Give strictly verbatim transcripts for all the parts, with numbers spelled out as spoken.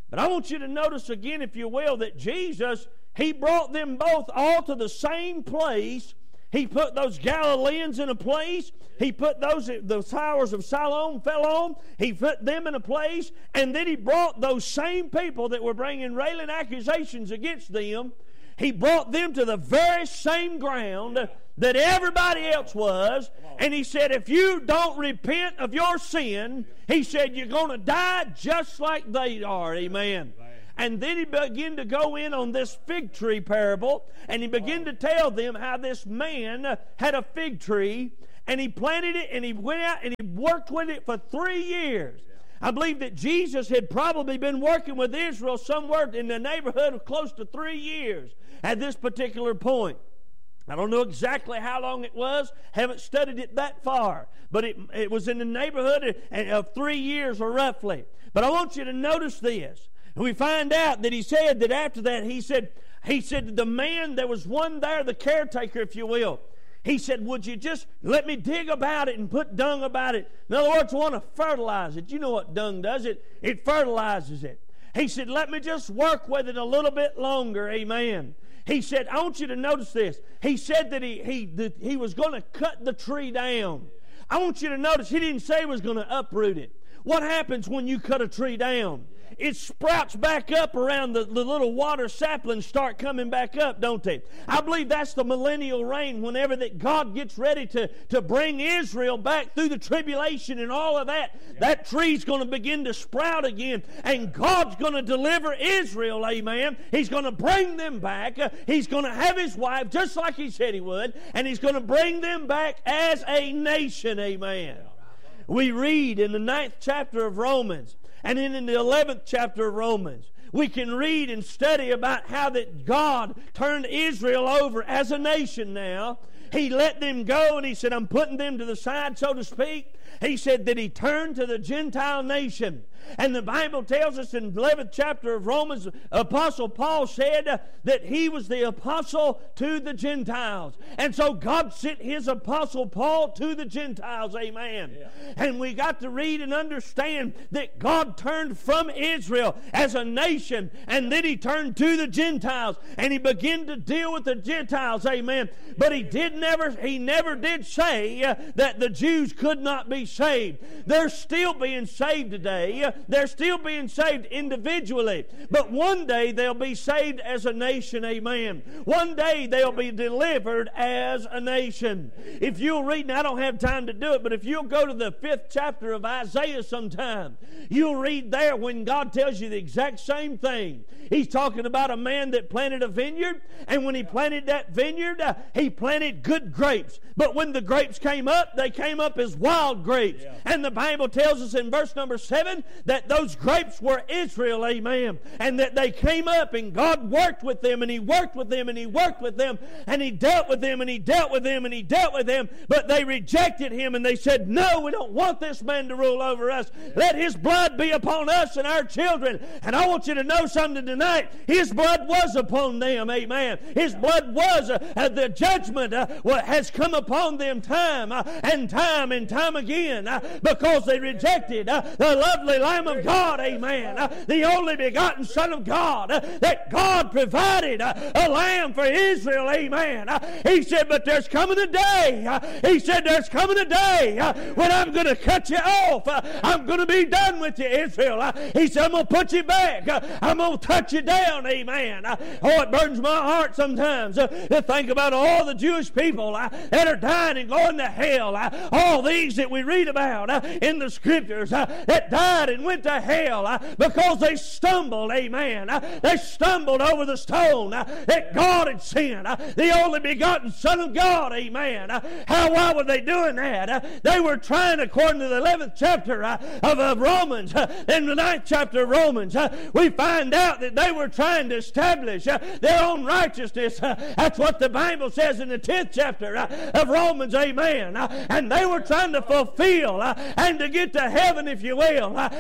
But I want you to notice again, if you will, that Jesus, He brought them both all to the same place. He put those Galileans in a place. He put those, the towers of Siloam fell on. He put them in a place. And then He brought those same people that were bringing railing accusations against them. He brought them to the very same ground that everybody else was. And He said, if you don't repent of your sin, He said, you're going to die just like they are. Amen. And then He began to go in on this fig tree parable, and He began to tell them how this man had a fig tree, and he planted it, and he went out and he worked with it for three years. I believe that Jesus had probably been working with Israel somewhere in the neighborhood of close to three years at this particular point. I don't know exactly how long it was. Haven't studied it that far. But it, it was in the neighborhood of, of three years or roughly. But I want you to notice this. We find out that He said that after that, He said, He said the man, there was one there, the caretaker, if you will. He said, would you just let me dig about it and put dung about it? In other words, I want to fertilize it. You know what dung does? It, it fertilizes it. He said, let me just work with it a little bit longer. Amen. He said, I want you to notice this. He said that he, he, that he was going to cut the tree down. I want you to notice He didn't say He was going to uproot it. What happens when you cut a tree down? It sprouts back up around the, the little water saplings start coming back up, don't they? I believe that's the millennial reign, whenever that God gets ready to, to bring Israel back through the tribulation and all of that. Yeah. That tree's going to begin to sprout again, and God's going to deliver Israel, amen. He's going to bring them back. Uh, he's going to have His wife just like He said He would, and He's going to bring them back as a nation, amen. Yeah. We read in the ninth chapter of Romans, and then in the eleventh chapter of Romans, we can read and study about how that God turned Israel over as a nation now. He let them go, and He said, I'm putting them to the side, so to speak. He said that He turned to the Gentile nation. And the Bible tells us in the eleventh chapter of Romans, Apostle Paul said uh, that he was the apostle to the Gentiles. And so God sent His apostle Paul to the Gentiles, amen. Yeah. And we got to read and understand that God turned from Israel as a nation, and then He turned to the Gentiles, and He began to deal with the Gentiles, amen. But He did never, He never did say uh, that the Jews could not be saved. They're still being saved today. Uh, They're still being saved individually. But one day they'll be saved as a nation, amen. One day they'll be delivered as a nation. If you'll read, and I don't have time to do it, but if you'll go to the fifth chapter of Isaiah sometime, you'll read there when God tells you the exact same thing. He's talking about a man that planted a vineyard, and when he planted that vineyard, uh, he planted good grapes. But when the grapes came up, they came up as wild grapes. Yeah. And the Bible tells us in verse number seven that those grapes were Israel, amen. And that they came up, and God worked with them, and He worked with them, and He worked with them, and He dealt with them, and He dealt with them, and He dealt with them. But they rejected Him, and they said, no, we don't want this man to rule over us. Yeah. Let His blood be upon us and our children. And I want you to know something tonight. His blood was upon them, amen. His blood was, uh, uh, the judgment uh, has come upon them time uh, and time and time again uh, because they rejected uh, the lovely Lamb of God, amen. Uh, the only begotten Son of God, uh, that God provided uh, a lamb for Israel, amen. Uh, he said, but there's coming a day, uh, he said, there's coming a day uh, when I'm going to cut you off. Uh, I'm going to be done with you, Israel. Uh, he said, I'm going to put you back. Uh, I'm going to touch you down, amen. Uh, oh, it burns my heart sometimes uh, to think about all the Jewish people uh, that are dying and going to hell. Uh, all these that we read about uh, in the Scriptures uh, that died and went to hell uh, because they stumbled, amen. Uh, they stumbled over the stone uh, that God had sent, uh, the only begotten Son of God, amen. Uh, how, why were they doing that? Uh, they were trying, according to the eleventh chapter uh, of, of Romans, uh, in the ninth chapter of Romans, uh, we find out that they were trying to establish uh, their own righteousness. Uh, that's what the Bible says in the tenth chapter uh, of Romans, amen. Uh, and they were trying to fulfill uh, and to get to heaven, if you will, uh,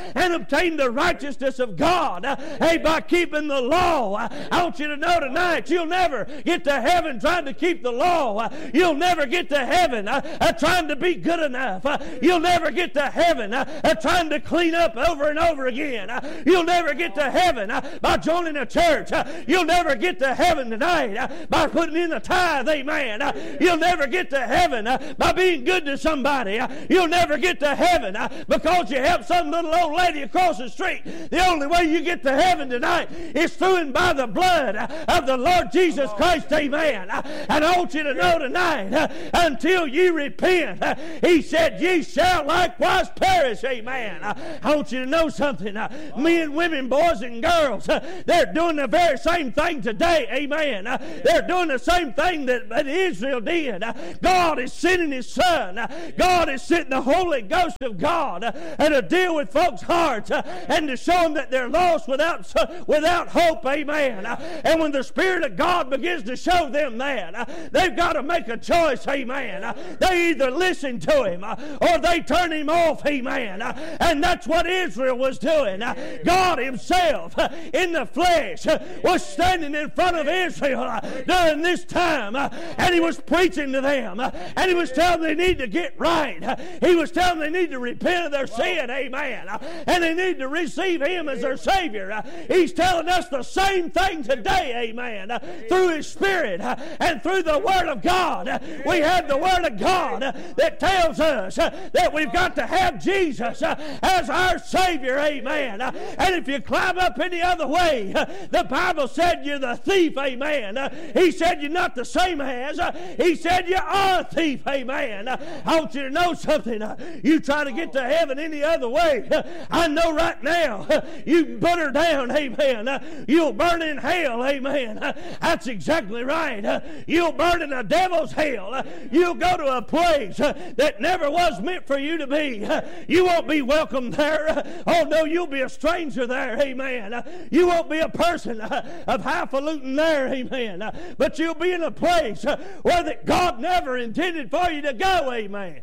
and obtain the righteousness of God, hey, by keeping the law. I want you to know tonight, you'll never get to heaven trying to keep the law. You'll never get to heaven uh, uh, trying to be good enough. Uh, you'll never get to heaven uh, uh, trying to clean up over and over again. Uh, you'll never get to heaven uh, by joining a church. Uh, you'll never get to heaven tonight uh, by putting in a tithe, amen. Uh, you'll never get to heaven uh, by being good to somebody. Uh, you'll never get to heaven uh, because you helped some little old lady across the street. The only way you get to heaven tonight is through and by the blood uh, of the Lord Jesus Christ, amen. Uh, and I want you to know tonight, uh, until ye repent, uh, he said, ye shall likewise perish, amen. Uh, I want you to know something. Uh, men, women, boys, and girls, uh, they're doing the very same thing today, amen. Uh, they're doing the same thing that, that Israel did. Uh, God is sending His Son. Uh, God is sending the Holy Ghost of God uh, and to deal with folks' hearts uh, and to show them that they're lost without, uh, without hope, amen. Uh, and when the Spirit of God begins to show them that, uh, they've got to make a choice, amen. Uh, they either listen to Him uh, or they turn Him off, amen. Uh, and that's what Israel was doing. Uh, God Himself uh, in the flesh uh, was standing in front of Israel uh, during this time, uh, and He was preaching to them, uh, and He was telling them they need to get right. Uh, he was telling them they need to repent of their sin, amen. Uh, and they need to receive Him as their Savior. Uh, he's telling us the same thing today, amen. Uh, through His Spirit uh, and through the Word of God. Uh, we have the Word of God uh, that tells us uh, that we've got to have Jesus uh, as our Savior, amen. Uh, and if you climb up any other way, uh, the Bible said you're the thief, amen. Uh, he said you're not the same as. Uh, he said you are a thief, amen. Uh, I want you to know something. Uh, you try to get to heaven any other way, uh, I know right now, uh, you put her down, amen. Uh, you'll burn in hell, amen. Uh, that's exactly right. Uh, you'll burn in the devil's hell. Uh, you'll go to a place uh, that never was meant for you to be. Uh, you won't be welcome there. Uh, oh no, you'll be a stranger there, amen. Uh, you won't be a person uh, of highfalutin there, amen. Uh, but you'll be in a place uh, where that God never intended for you to go, amen.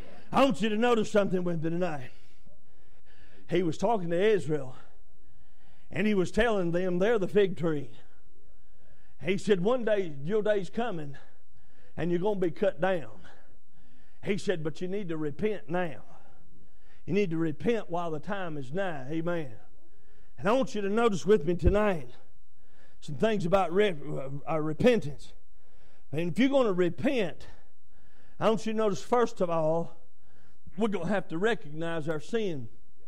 I want you to notice something with me tonight. He was talking to Israel, and He was telling them they're the fig tree. He said, one day, your day's coming, and you're going to be cut down. He said, but you need to repent now. You need to repent while the time is nigh. Amen. And I want you to notice with me tonight some things about rep- uh, repentance. And if you're going to repent, I want you to notice, first of all, we're going to have to recognize our sin.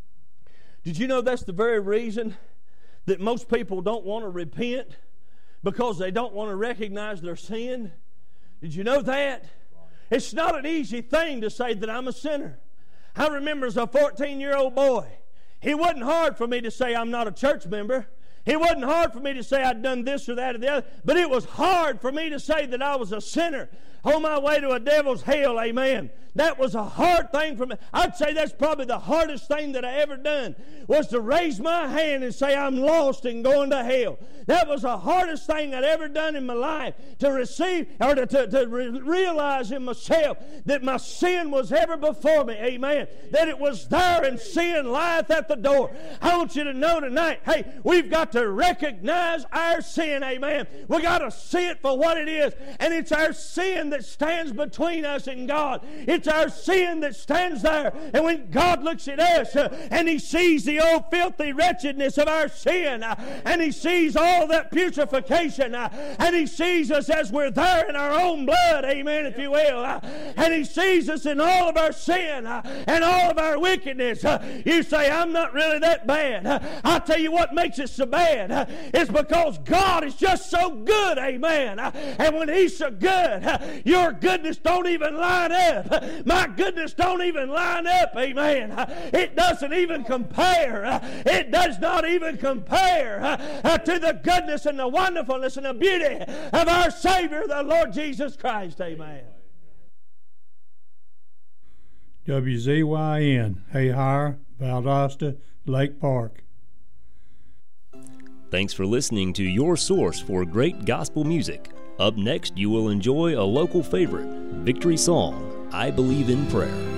Did you know that's the very reason that most people don't want to repent? Because they don't want to recognize their sin? Did you know that? It's not an easy thing to say that I'm a sinner. I remember as a fourteen-year-old boy, it wasn't hard for me to say I'm not a church member. It wasn't hard for me to say I'd done this or that or the other. But it was hard for me to say that I was a sinner on my way to a devil's hell, amen. That was a hard thing for me. I'd say that's probably the hardest thing that I ever done, was to raise my hand and say I'm lost and going to hell. That was the hardest thing I'd ever done in my life, to receive or to, to, to re- realize in myself that my sin was ever before me, amen. That it was there and sin lieth at the door. I want you to know tonight, hey, we've got to recognize our sin, amen. We've got to see it for what it is. And it's our sin that stands between us and God. It's our sin that stands there. And when God looks at us uh, and He sees the old filthy wretchedness of our sin, uh, and He sees all that putrefaction, uh, and He sees us as we're there in our own blood, amen, if you will, uh, and He sees us in all of our sin uh, and all of our wickedness, uh, you say, I'm not really that bad. Uh, I'll tell you what makes it so bad. Uh, it's because God is just so good, amen. Uh, and when He's so good, uh, your goodness don't even line up. My goodness don't even line up, amen. It doesn't even compare. It does not even compare to the goodness and the wonderfulness and the beauty of our Savior, the Lord Jesus Christ, amen. W Z Y N, Hayhire, Valdosta, Lake Park. Thanks for listening to your source for great gospel music. Up next, you will enjoy a local favorite, Victory Song, I Believe in Prayer.